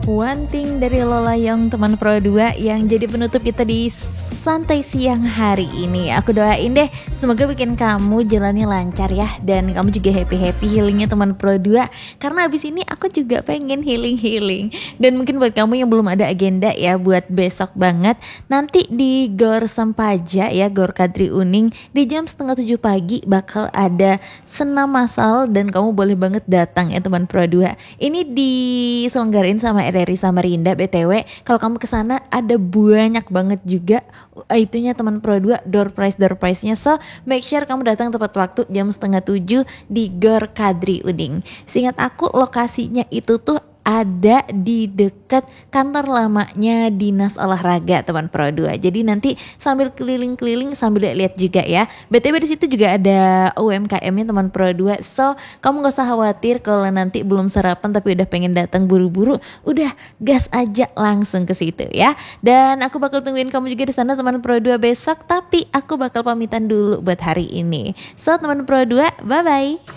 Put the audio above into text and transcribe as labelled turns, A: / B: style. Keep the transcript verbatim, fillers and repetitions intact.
A: One Thing dari Lola Young, teman Pro dua yang jadi penutup kita di santai siang hari ini. Aku doain deh semoga bikin kamu jalannya lancar ya, dan kamu juga happy-happy healingnya teman Pro dua. Karena abis ini aku juga pengen healing-healing. Dan mungkin buat kamu yang belum ada agenda ya buat besok banget, nanti di Gor Sempaja ya, Gor Kadri Uning, di jam setengah tujuh pagi bakal ada senam massal dan kamu boleh banget datang ya teman Pro dua. Ini diselenggarain sama R R I Samarinda B T W. Kalau kamu kesana ada banyak banget juga uh, itunya teman Pro dua, door prize door prize-nya. So make sure kamu datang tepat waktu jam setengah tujuh di Gor Kadri Uning. Seingat aku lokasinya itu tuh ada di dekat kantor lamanya Dinas Olahraga teman Pro dua. Jadi nanti sambil keliling-keliling sambil lihat juga ya. B T W di situ juga ada U M K M-nya teman Pro dua. So, kamu gak usah khawatir kalau nanti belum sarapan tapi udah pengen datang buru-buru, udah gas aja langsung ke situ ya. Dan aku bakal tungguin kamu juga di sana teman Pro dua besok, tapi aku bakal pamitan dulu buat hari ini. So, teman Pro dua, bye-bye.